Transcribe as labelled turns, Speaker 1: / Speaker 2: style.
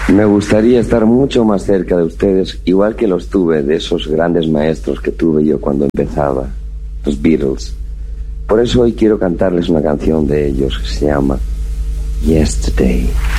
Speaker 1: Me gustaría estar mucho más cerca de ustedes, igual que los tuve de esos grandes maestros que tuve yo cuando empezaba, los Beatles. Por eso hoy quiero cantarles una canción de ellos que se llama Yesterday.